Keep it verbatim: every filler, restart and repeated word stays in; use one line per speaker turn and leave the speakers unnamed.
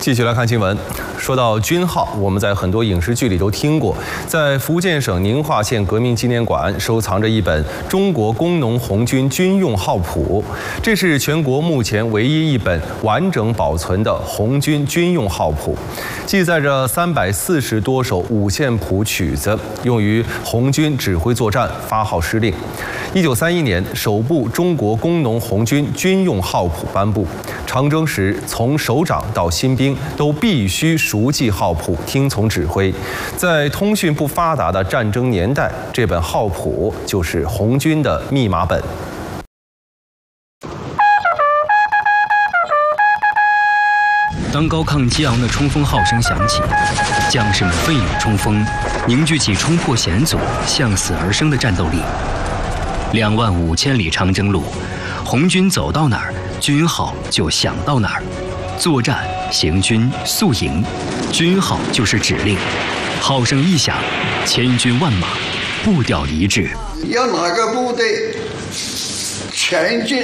继续来看新闻。说到军号，我们在很多影视剧里都听过。在福建省宁化县革命纪念馆收藏着一本《中国工农红军军用号谱》，这是全国目前唯一一本完整保存的红军军用号谱，记载着三百四十多首五线谱曲子，用于红军指挥作战、发号施令。一九三一年，首部中国工农红军军用号谱颁布。长征时，从首长到新兵都必须熟记号谱，听从指挥。在通讯不发达的战争年代，这本号谱就是红军的密码本。
当高亢激昂的冲锋号声响起，将士们奋勇冲锋，凝聚起冲破险阻、向死而生的战斗力。两万五千里长征路，红军走到哪儿，军号就响到哪儿。作战、行军、宿营，军号就是指令。号声一响，千军万马步调一致。
要哪个部队前进，